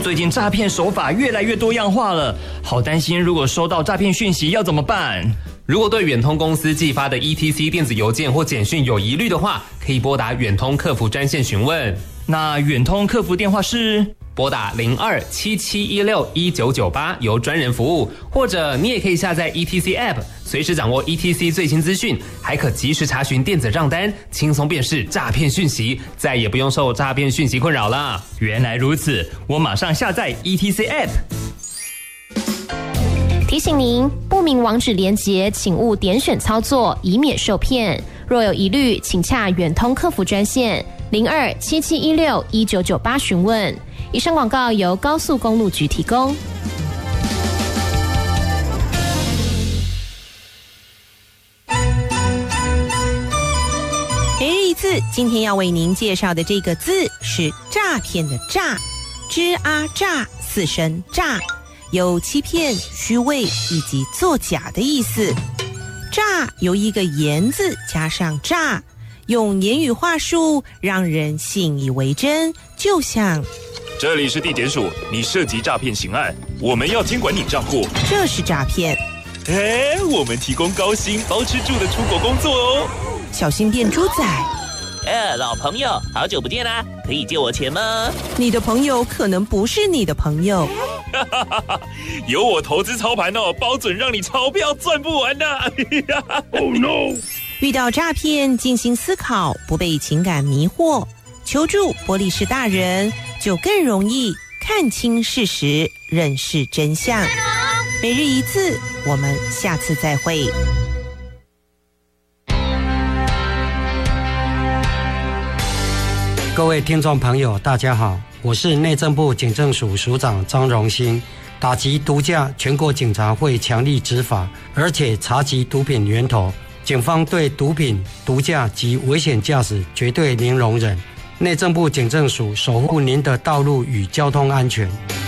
最近诈骗手法越来越多样化了，好担心如果收到诈骗讯息要怎么办？ 如果对远通公司寄发的 ETC 电子邮件或简讯有疑虑的话，可以拨打远通客服专线询问。 那远通客服电话是拨打02-7716-1998，由专人服务，或者你也可以下载 ETC App， 随时掌握 ETC 最新资讯，还可及时查询电子账单，轻松辨识诈骗讯息，再也不用受诈骗讯息困扰了。 原来如此，我马上下载 ETC App。 提醒您，不明网址连结请勿点选操作，以免受骗。若有疑虑，请洽远通客服专线02-7716-1998询问。以上广告由高速公路局提供。 每日一字，今天要为您介绍的这个字是诈骗的诈，吱啊诈，四声诈，有欺骗、虚伪以及作假的意思。诈由一个言字加上诈，用言语话术让人信以为真，就像这里是地检署，你涉及诈骗刑案，我们要监管你账户， 这是诈骗。 我们提供高薪包吃住的出国工作哦， 小心变猪仔。 老朋友，好久不见啦，可以借我钱吗？ 你的朋友可能不是你的朋友。 有我投资操盘哦，包准让你钞票赚不完的。Oh no！ 遇到诈骗，静心思考，不被情感迷惑，求助玻璃市大人，就更容易看清事实，认识真相。每日一字，我们下次再会。 各位听众朋友，大家好，我是内政部警政署署长张荣兴。打击毒驾，全国警察会强力执法，而且查缉毒品源头。警方对毒品、毒驾及危险驾驶绝对零容忍。内政部警政署守护您的道路与交通安全。